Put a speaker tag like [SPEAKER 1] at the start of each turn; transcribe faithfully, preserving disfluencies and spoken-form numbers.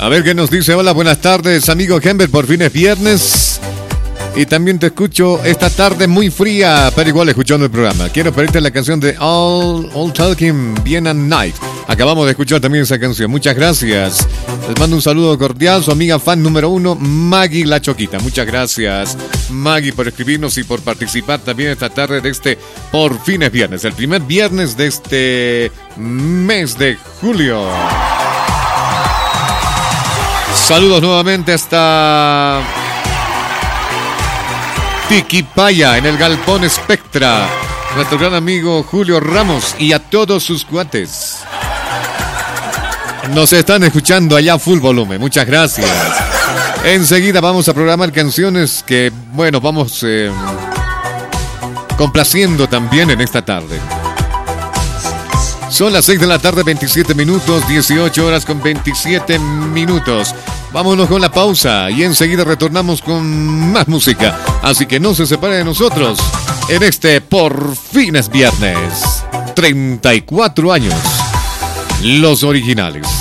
[SPEAKER 1] A ver qué nos dice. Hola, buenas tardes, amigo Hember. Por fin es viernes. Y también te escucho esta tarde muy fría, pero igual escuchando el programa. Quiero pedirte la canción de All, All Talking Bien at Night. Acabamos de escuchar también esa canción. Muchas gracias. Les mando un saludo cordial. Su amiga fan número uno, Maggie La Choquita. Muchas gracias, Maggie, por escribirnos y por participar también esta tarde de este Por fin es viernes. El primer viernes de este mes de julio. Saludos nuevamente hasta Tiquipaya, en el Galpón Spectra. Nuestro gran amigo Julio Ramos y a todos sus cuates. Nos están escuchando allá a full volumen. Muchas gracias. Enseguida vamos a programar canciones que, bueno, vamos eh, complaciendo también en esta tarde. Son las seis de la tarde, veintisiete minutos, dieciocho horas con veintisiete minutos. Vámonos con la pausa y enseguida retornamos con más música. Así que no se separe de nosotros en este Por fin es viernes. treinta y cuatro años. Los originales.